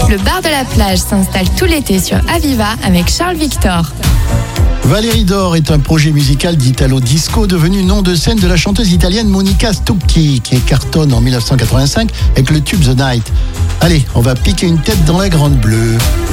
Le bar de la plage s'installe tout l'été sur Aviva avec Charles Victor. Valérie d'Or est un projet musical d'Italo Disco devenu nom de scène de la chanteuse italienne Monica Stucchi qui cartonne en 1985 avec le tube The Night. Allez, on va piquer une tête dans la grande bleue.